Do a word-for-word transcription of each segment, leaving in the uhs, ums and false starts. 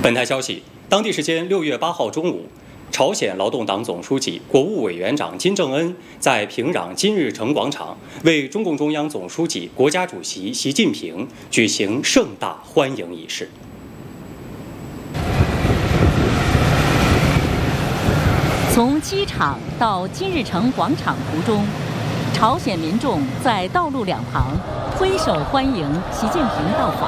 本台消息，当地时间六月八号中午，朝鲜劳动党总书记、国务委员长金正恩在平壤金日成广场为中共中央总书记、国家主席习近平举行盛大欢迎仪式。 从机场到金日成广场途中，朝鲜民众在道路两旁挥手欢迎习近平到访。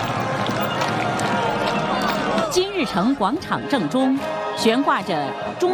金日成广场正中悬挂着中